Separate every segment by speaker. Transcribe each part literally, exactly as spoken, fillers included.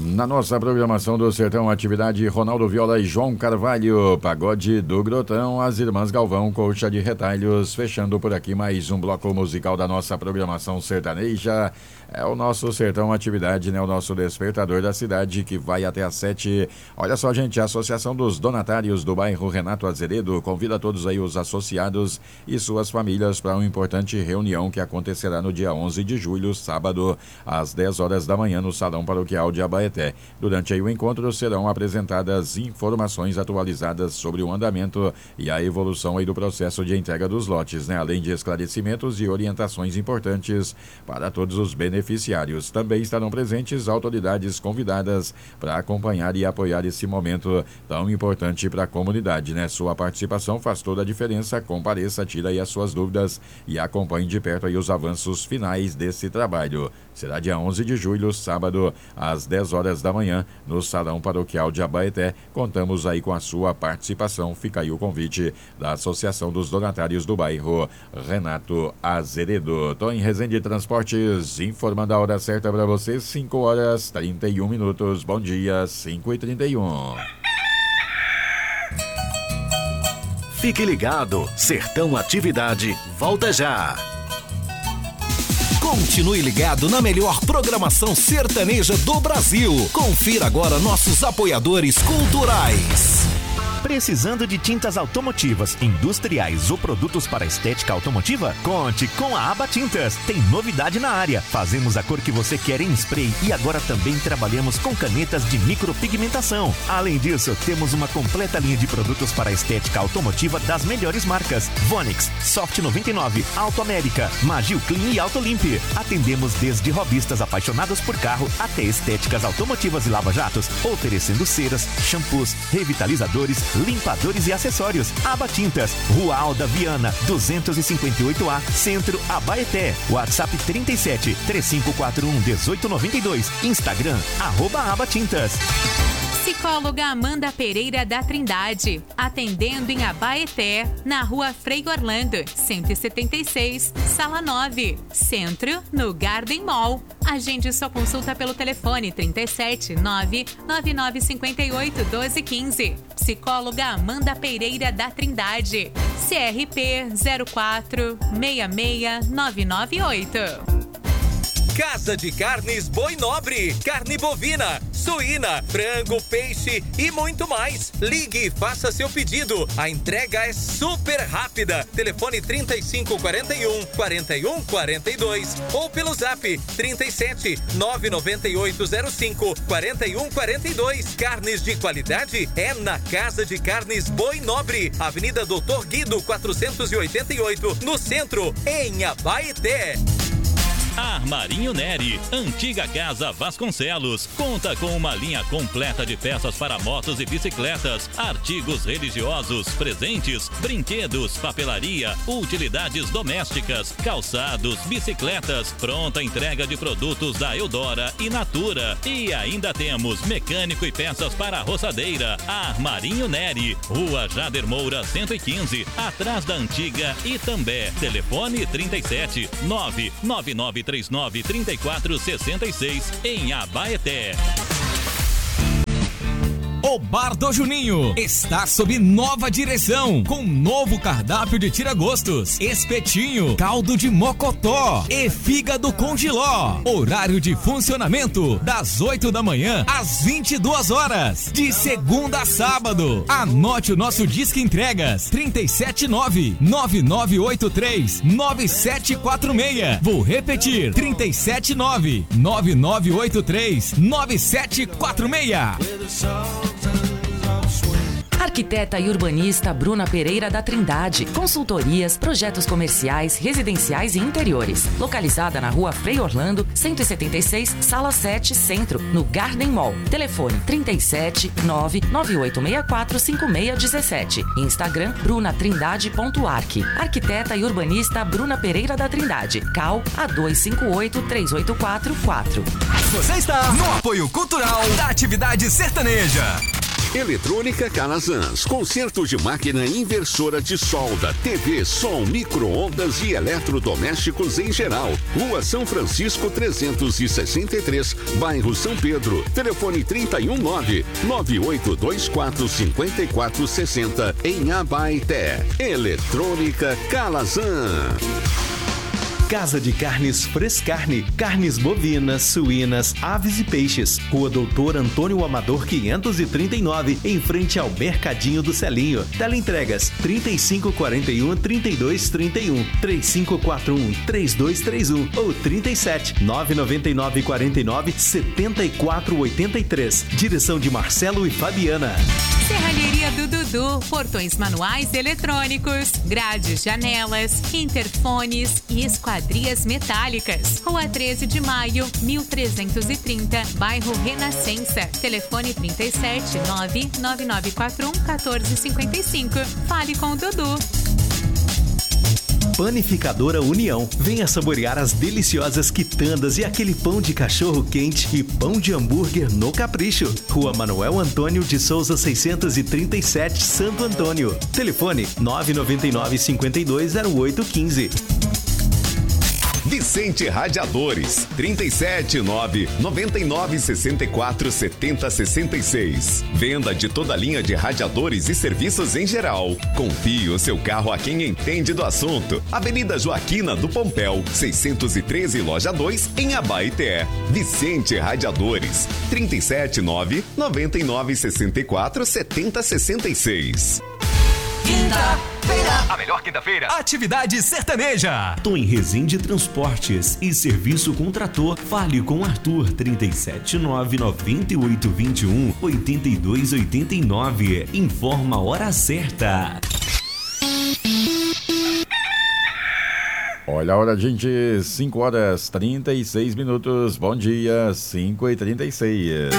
Speaker 1: Na nossa programação do Sertão, atividade Ronaldo Viola e João Carvalho, pagode do Grotão, as Irmãs Galvão, Colcha de Retalhos, fechando por aqui mais um bloco musical da nossa programação sertaneja. É o nosso Sertão Atividade, né? O nosso despertador da cidade, que vai até às sete. Olha só, gente, a Associação dos Donatários do bairro Renato Azeredo convida todos aí os associados e suas famílias para uma importante reunião que acontecerá no dia onze de julho, sábado, às dez horas da manhã, no Salão Paroquial de Abaeté. Durante aí o encontro serão apresentadas informações atualizadas sobre o andamento e a evolução aí do processo de entrega dos lotes, né? Além de esclarecimentos e orientações importantes para todos os beneficiários. Beneficiários. Também estarão presentes autoridades convidadas para acompanhar e apoiar esse momento tão importante para a comunidade, né? Sua participação faz toda a diferença. Compareça, tira aí as suas dúvidas e acompanhe de perto aí os avanços finais desse trabalho. Será dia onze de julho, sábado, às dez horas da manhã, no Salão Paroquial de Abaeté. Contamos aí com a sua participação. Fica aí o convite da Associação dos Donatários do bairro Renato Azeredo. Tô em Resende Transportes, informando a hora certa para você, cinco horas e trinta e um minutos. Bom dia, cinco e trinta e um.
Speaker 2: Fique ligado, Sertão Atividade volta já. Continue ligado na melhor programação sertaneja do Brasil. Confira agora nossos apoiadores culturais.
Speaker 3: Precisando de tintas automotivas, industriais ou produtos para estética automotiva? Conte com a Aba Tintas. Tem novidade na área. Fazemos a cor que você quer em spray e agora também trabalhamos com canetas de micropigmentação. Além disso, temos uma completa linha de produtos para estética automotiva das melhores marcas: Vonix, Soft noventa e nove, Auto América, Magil Clean e Auto Limp. Atendemos desde hobbyistas apaixonados por carro até estéticas automotivas e lava-jatos, oferecendo ceras, shampoos, revitalizadores, limpadores e acessórios. Aba Tintas, Rua Alda Viana, duzentos e cinquenta e oito A, Centro, Abaeté. WhatsApp trinta e sete, três cinco quatro um, um oito nove dois. Instagram, arroba Aba Tintas.
Speaker 4: Psicóloga Amanda Pereira da Trindade, atendendo em Abaeté, na Rua Frei Orlando, cento e setenta e seis, Sala nove, Centro, no Garden Mall. Agende sua consulta pelo telefone trinta e sete, nove nove nove cinco oito, um dois um cinco. Psicóloga Amanda Pereira da Trindade, C R P zero quatro seis seis nove nove oito.
Speaker 5: Casa de Carnes Boi Nobre, carne bovina, suína, frango, peixe e muito mais. Ligue e faça seu pedido. A entrega é super rápida. Telefone trinta e cinco, quarenta e um, quarenta e um, quarenta e dois ou pelo zap trinta e sete, nove nove oito zero cinco, quarenta e um, quarenta e dois. Carnes de qualidade é na Casa de Carnes Boi Nobre, Avenida Doutor Guido quatrocentos e oitenta e oito, no centro, em Abaeté.
Speaker 6: Armarinho Neri, antiga Casa Vasconcelos, conta com uma linha completa de peças para motos e bicicletas, artigos religiosos, presentes, brinquedos, papelaria, utilidades domésticas, calçados, bicicletas, pronta entrega de produtos da Eudora e Natura. E ainda temos mecânico e peças para a roçadeira. Armarinho Neri, Rua Jader Moura cento e quinze, atrás da antiga Itambé. Telefone trinta e sete, nove nove nove três nove, três quatro seis seis, em Abaeté.
Speaker 7: O Bar do Juninho está sob nova direção, com novo cardápio de tira-gostos, espetinho, caldo de mocotó e fígado com jiló. Horário de funcionamento das oito da manhã às vinte e duas horas, de segunda a sábado. Anote o nosso disque entregas: trinta e sete, nove nove nove oito três, nove sete quatro seis. Vou repetir: trinta e sete, nove nove nove oito três, nove sete quatro seis.
Speaker 8: Arquiteta e urbanista Bruna Pereira da Trindade. Consultorias, projetos comerciais, residenciais e interiores. Localizada na Rua Frei Orlando, cento e setenta e seis, Sala sete, Centro, no Garden Mall. Telefone trinta e sete, nove nove oito seis quatro cinco seis um sete. Instagram brunatrindade.arc. Arquiteta e urbanista Bruna Pereira da Trindade. Cal A dois cinco oito, três oito quatro quatro.
Speaker 7: Você está no apoio cultural da atividade sertaneja.
Speaker 9: Eletrônica Calazans, conserto de máquina inversora de solda, T V, som, micro-ondas e eletrodomésticos em geral. Rua São Francisco trezentos e sessenta e três, bairro São Pedro. Telefone trinta e um nove, nove oito dois quatro, cinco quatro seis zero em Abaeté. Eletrônica Calazans.
Speaker 10: Casa de Carnes Frescarne, carnes bovinas, suínas, aves e peixes. Rua Doutor Antônio Amador quinhentos e trinta e nove, em frente ao Mercadinho do Celinho. Teleentregas trinta e cinco quarenta e um, trinta e dois trinta e um, trinta e cinco quarenta e um, trinta e dois trinta e um ou trinta e sete, nove nove nove quarenta e nove, setenta e quatro oitenta e três. Direção de Marcelo e Fabiana.
Speaker 4: Serralheria do Dudu, portões manuais eletrônicos, grades, janelas, interfones e esquadrias metálicas. Rua treze de maio, mil trezentos e trinta, bairro Renascença. Telefone trinta e sete, nove nove nove quatro um, um quatro cinco cinco. Fale com o Dudu.
Speaker 10: Panificadora União. Venha saborear as deliciosas quitandas e aquele pão de cachorro quente e pão de hambúrguer no Capricho. Rua Manuel Antônio de Souza seiscentos e trinta e sete, Santo Antônio. Telefone nove nove nove, cinco dois zero oito um cinco.
Speaker 11: Vicente Radiadores, trinta e sete, nove nove nove, sessenta e quatro, setenta, sessenta e seis. Venda de toda a linha de radiadores e serviços em geral. Confie o seu carro a quem entende do assunto. Avenida Joaquina do Pompéu, seiscentos e treze, loja dois, em Abaeté. Vicente Radiadores, trinta e sete, nove nove nove, sessenta e quatro, setenta, sessenta e seis.
Speaker 3: Quinta-feira. A melhor quinta-feira. Atividade sertaneja.
Speaker 10: Tô em Resende Transportes e Serviço com Trator. Fale com Arthur, trinta e sete, nove noventa e oito, vinte e um, oitenta e dois, oitenta e nove. Informa a hora certa.
Speaker 1: Olha a hora, gente, cinco horas e trinta e seis minutos. Bom dia, cinco e trinta e seis.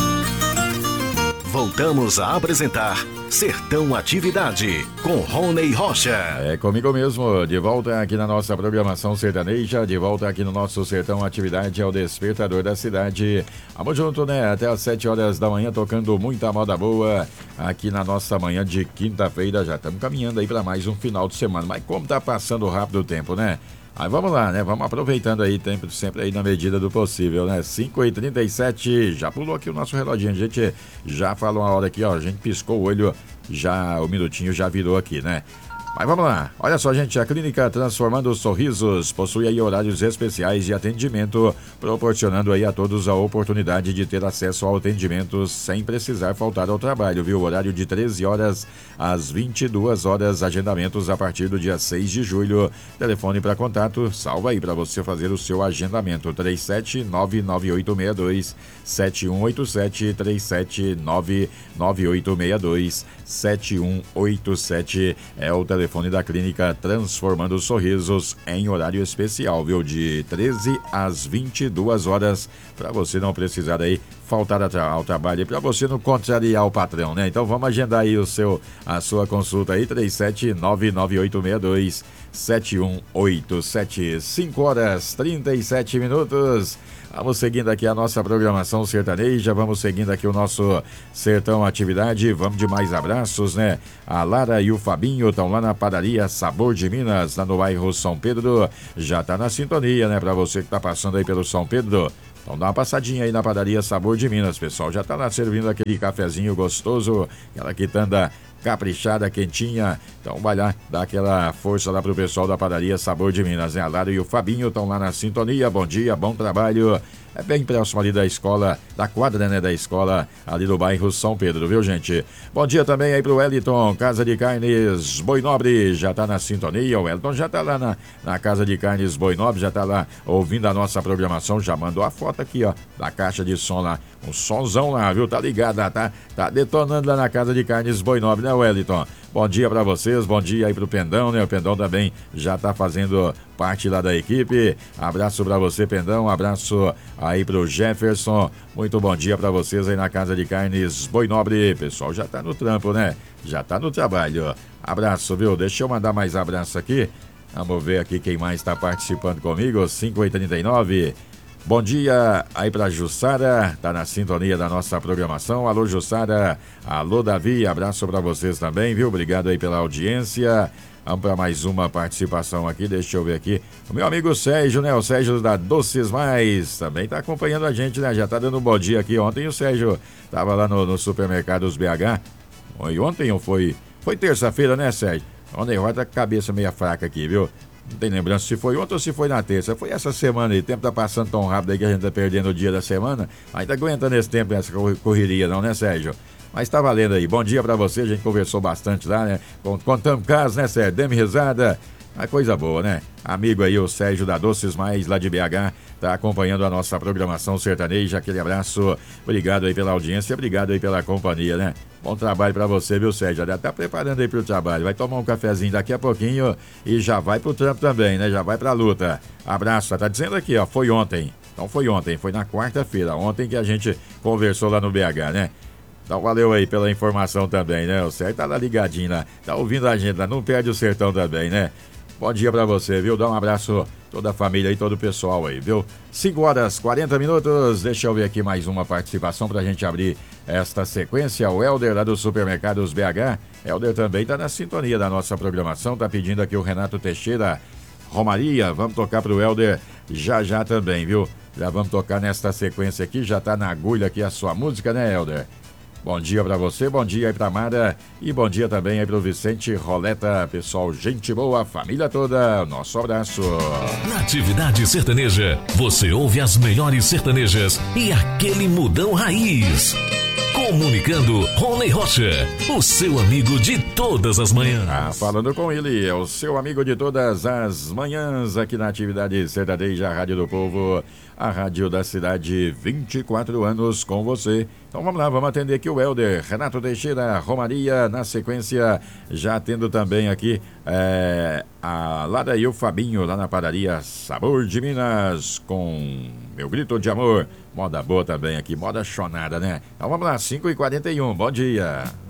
Speaker 2: Voltamos a apresentar Sertão Atividade, com Rony Rocha.
Speaker 1: É comigo mesmo, de volta aqui na nossa programação sertaneja, de volta aqui no nosso Sertão Atividade, é o despertador da cidade. Vamos junto, né? Até às sete horas da manhã, tocando muita moda boa aqui na nossa manhã de quinta-feira. Já estamos caminhando aí para mais um final de semana, mas como tá passando rápido o tempo, né? Aí vamos lá, né? Vamos aproveitando aí, tempo sempre aí na medida do possível, né? cinco e trinta e sete, já pulou aqui o nosso reloginho, a gente já falou uma hora aqui, ó, a gente piscou o olho, já o minutinho já virou aqui, né? Mas vamos lá, olha só, gente, a Clínica Transformando Sorrisos possui aí horários especiais de atendimento, proporcionando aí a todos a oportunidade de ter acesso ao atendimento sem precisar faltar ao trabalho, viu? Horário de treze horas às vinte e duas horas, agendamentos a partir do dia seis de julho. Telefone para contato, salva aí para você fazer o seu agendamento, três sete nove nove oito seis dois sete um oito sete, três sete nove nove oito seis dois sete um oito sete, é o telefone telefone da Clínica Transformando Sorrisos em horário especial, viu? De treze às vinte e duas horas, para você não precisar aí faltar ao trabalho e para você não contrariar o patrão, né? Então vamos agendar aí o seu, a sua consulta aí, três sete nove nove oito seis dois sete um oito sete, cinco horas e trinta e sete minutos. Vamos seguindo aqui a nossa programação sertaneja, vamos seguindo aqui o nosso Sertão Atividade, vamos de mais abraços, né? A Lara e o Fabinho estão lá na padaria Sabor de Minas, lá no bairro São Pedro, já tá na sintonia, né? Para você que tá passando aí pelo São Pedro, então dá uma passadinha aí na padaria Sabor de Minas, pessoal, já tá lá servindo aquele cafezinho gostoso, aquela quitanda caprichada, quentinha, então vai lá, dá aquela força lá pro pessoal da padaria Sabor de Minas, né? A Lara e o Fabinho estão lá na sintonia, bom dia, bom trabalho, é bem próximo ali da escola, da quadra, né, da escola, ali do bairro São Pedro, viu, gente? Bom dia também aí pro Wellington, Casa de Carnes Boi Nobre, já tá na sintonia, o Wellington já tá lá na, na Casa de Carnes Boi Nobre, já tá lá ouvindo a nossa programação, já mandou a foto aqui, ó, da caixa de som lá, um sonzão lá, viu? Tá ligado, tá, tá detonando lá na Casa de Carnes Boi Nobre, né, Wellington? Bom dia pra vocês, bom dia aí pro Pendão, né? O Pendão também já tá fazendo parte lá da equipe. Abraço pra você, Pendão, abraço aí pro Jefferson. Muito bom dia pra vocês aí na Casa de Carnes Boi Nobre. Pessoal já tá no trampo, né? Já tá no trabalho. Abraço, viu? Deixa eu mandar mais abraço aqui. Vamos ver aqui quem mais tá participando comigo. cinco e trinta e nove. Bom dia aí pra Jussara, tá na sintonia da nossa programação. Alô, Jussara. Alô, Davi. Abraço pra vocês também, viu? Obrigado aí pela audiência. Vamos para mais uma participação aqui, deixa eu ver aqui. O meu amigo Sérgio, né? O Sérgio da Doces Mais também tá acompanhando a gente, né? Já tá dando um bom dia aqui. Ontem o Sérgio tava lá no, no Supermercados B H. E ontem ou foi... Foi terça-feira, né, Sérgio? Ontem vai tá com a cabeça meio fraca aqui, viu? Não tem lembrança se foi ontem ou se foi na terça. Foi essa semana aí. O tempo tá passando tão rápido aí que a gente tá perdendo o dia da semana. Ainda tá aguentando esse tempo, essa correria não, né, Sérgio? Mas tá valendo aí. Bom dia pra você. A gente conversou bastante lá, né? Contamos casos, né, Sérgio? Demos risada. Uma coisa boa, né? Amigo aí, o Sérgio da Doces Mais, lá de B H, tá acompanhando a nossa programação sertaneja. Aquele abraço. Obrigado aí pela audiência. Obrigado aí pela companhia, né? Bom trabalho pra você, viu, Sérgio? Já tá preparando aí pro trabalho. Vai tomar um cafezinho daqui a pouquinho e já vai pro trampo também, né? Já vai pra luta. Abraço. Tá dizendo aqui, ó. Foi ontem. Então foi ontem. Foi na quarta-feira. Ontem que a gente conversou lá no B H, né? Então valeu aí pela informação também, né? O Sérgio tá lá ligadinho lá. Tá ouvindo a gente lá. Não perde o sertão também, né? Bom dia pra você, viu? Dá um abraço toda a família e todo o pessoal aí, viu? cinco horas e quarenta minutos. Deixa eu ver aqui mais uma participação pra gente abrir esta sequência. O Helder lá do Supermercados B H. Helder também tá na sintonia da nossa programação. Tá pedindo aqui o Renato Teixeira, Romaria. Vamos tocar pro Helder já já também, viu? Já vamos tocar nesta sequência aqui. Já tá na agulha aqui a sua música, né, Helder? Bom dia pra você, bom dia aí pra Mara e bom dia também aí pro Vicente Roleta, pessoal, gente boa, família toda, nosso abraço.
Speaker 12: Na atividade sertaneja, você ouve as melhores sertanejas e aquele mudão raiz. Comunicando Rony Rocha, o seu amigo de todas as manhãs.
Speaker 1: Ah, falando com ele, é o seu amigo de todas as manhãs aqui na atividade sertaneja, a Rádio do Povo, a rádio da cidade, vinte e quatro anos com você. Então vamos lá, vamos atender aqui o Helder, Renato Teixeira, Romaria, na sequência, já atendo também aqui é, a Lada e o Fabinho, lá na padaria Sabor de Minas, com Meu Grito de Amor, moda boa também aqui, moda chonada, né? Então vamos lá, cinco e quarenta e um, bom dia.